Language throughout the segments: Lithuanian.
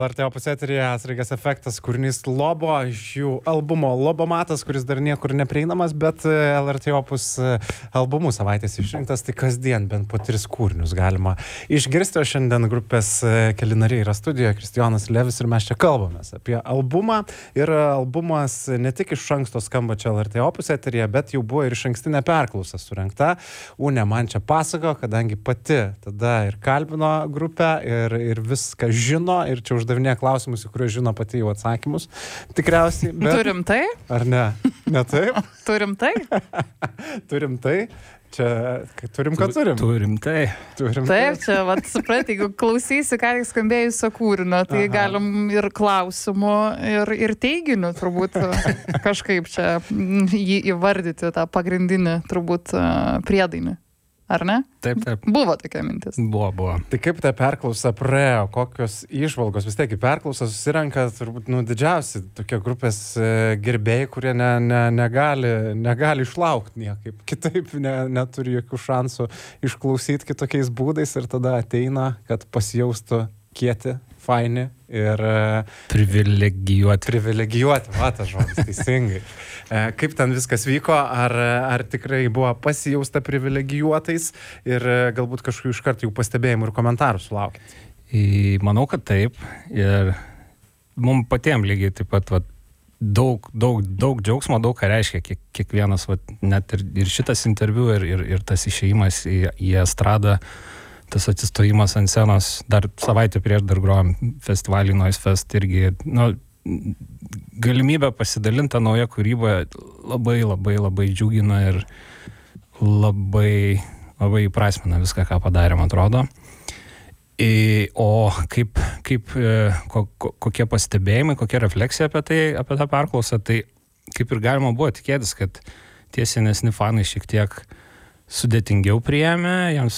LRT Opus eteryje Atsargės efektas, kūrinys Lobo, iš jų albumo Lobomatas, kuris dar niekur neprieinamas, bet LRT Opus albumų savaitės išrinktas, tai kasdien bent po 3 kūrinius galima išgirsti. O šiandien grupės keli nariai yra studijoje, Kristijonas Levis, ir mes čia kalbamės apie albumą. Ir albumas ne tik iš anksto skamba čia LRT Opus eteryje, bet jau buvo ir išankstinė perklausa surengta. Une man čia pasako, kadangi pati tada ir kalbino grupę ir viską žino, ir čia uždavinė klausimus, į kuriuos žino pati jau atsakymus. Tikriausiai. Bet... Turim tai? Ar ne? Ne taip? Turim tai? Turim tai? Čia, turim, ką turim. Turim tai. Taip, čia, suprat, jeigu klausysi, ką tik skambėjusio kūrinio, tai galim ir klausimų, ir teiginių turbūt kažkaip čia jį įvardyti, tą pagrindinį turbūt priedainį. Ar ne? Taip, taip. Buvo tokia mintis. Buvo. Tai kaip ta perklausa praėjo, kokios įžvalgos, vis tiek į perklausą susirenka turbūt didžiausi tokie grupės gerbėjai, kurie negali išlaukti niekaip. Kitaip neturi jokių šansų išklausyti kitokiais būdais ir tada ateina, kad pasijaustų kieti, faini ir... Privilegijuoti, va tas žodis, teisingai. Kaip ten viskas vyko, ar tikrai buvo pasijausta privilegijuotais ir galbūt kažkokių iškart jau pastebėjimų ir komentarų sulaukėt? Manau, kad taip. Ir mums patiems lygiai taip pat daug džiaugsmo, daug ką reiškia kiekvienas, net ir šitas interviu ir tas išėjimas į estradą, tas atsistojimas ant scenos, dar savaitę prieš dar grojom festivalį Noise Fest irgi, galimybę pasidalinti naują kūrybą labai džiugina ir labai įprasmina viską, ką padarėm, atrodo. O kokie pastebėjimai, kokia refleksija apie tą perklausą, tai kaip ir galima buvo tikėtis, kad tie senesni fanai šiek tiek sudėtingiau priėmė, jiems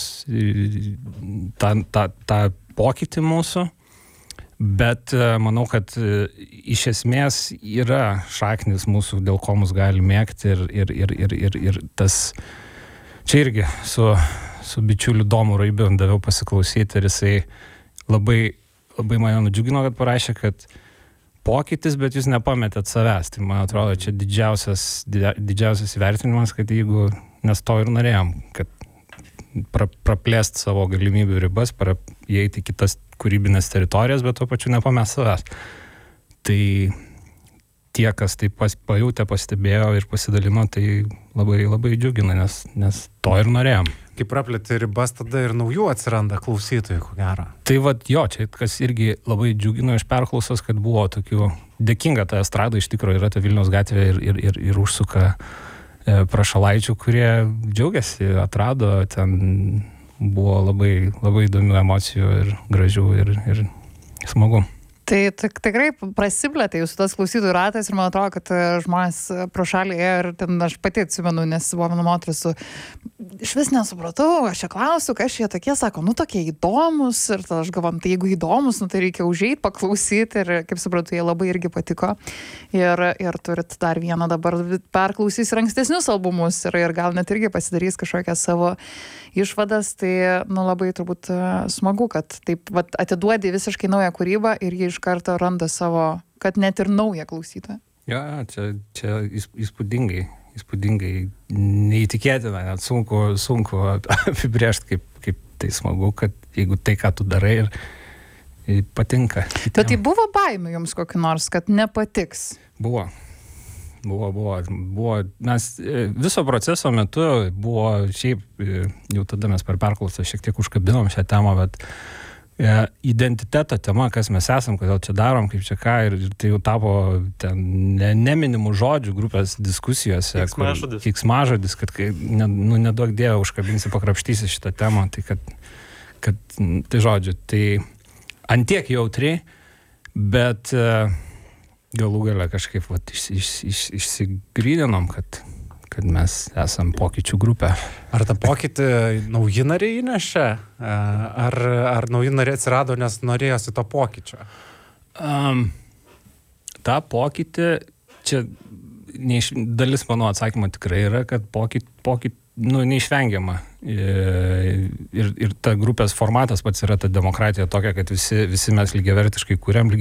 tą pokytį mūsų, bet manau, kad iš esmės yra šaknis mūsų, dėl ko mus gali mėgti ir tas, čia irgi su bičiuliu Domu Raibiu daviau pasiklausyti ir jisai labai mane nudžiugino, kad parašė, kad pokytis, bet jūs nepametėt savęs. Tai man atrodo, čia didžiausias įvertinimas, kad jeigu nes to ir norėjom, kad praplėst savo galimybių ribas, įeiti į kitas kūrybinės teritorijas, bet tuo pačiu nepamest savęs. Tai tie, kas tai pajutė, pastebėjo ir pasidalino, tai labai džiugina, nes to ir norėjom. Kai praplėti ribas, tada ir naujų atsiranda klausytojų, ko gero. Tai čia kas irgi labai džiugino iš perklausos, kad buvo tokių dėkinga ta estrada, iš tikrųjų yra ta Vilniaus gatvė ir užsuka prašalaičių, kurie džiaugiasi, atrado, ten buvo labai įdomių emocijų ir gražių ir smagu. Tai tikrai prasiplėtė jūsų tas klausytojų ratas ir man atrodo, kad žmonės pro šalį ėjo ir ten aš pati atsimenu, nes buvo viena moteris iš vis nesupratau, aš čia klausiu, kas šie tokie, sako, tokie įdomus ir tada aš galvom, tai jeigu įdomus, tai reikia užeit, paklausyti ir kaip supratau, jie labai irgi patiko ir turit dar vieną dabar perklausys ir ankstesnius albumus ir gal net irgi pasidarys kažkokią savo išvadas, tai labai turbūt smagu, kad taip atiduodi visiškai naują kūrybą ir jie iš karto randa savo, kad net ir naują klausytoją. Ja, čia įspūdingai, neįtikėtina, net sunku apibrėžti, kaip tai smagu, kad jeigu tai, ką tu darai ir patinka. Bet tai buvo baimė jums kokį nors, kad nepatiks? Buvo. Mes viso proceso metu buvo šiaip, jau tada mes per perklausą šiek tiek užkabinom šią temą, bet identiteto tema, kas mes esam, kodėl čia darom, kaip čia ką, ir tai jau tapo ten neminimų žodžių grupės diskusijose. Keiksmažodis, kad neduok Dieve užkabinsi, pakrapštysi šitą temą, tai kad tai žodžiu, tai antiek jautri, bet galų gale kažkaip išsigrydinom, kad mes esam pokyčių grupė. Ar tą pokytį nauji nariai įnešė? Ar nauji nariai atsirado, nes norėjosi to pokyčio? Ta pokytį, čia dalis mano atsakymo tikrai yra, kad pokytį neišvengiama. Ir ta grupės formatas pats yra ta demokratija tokia, kad visi mes lygiavertiškai kuriam,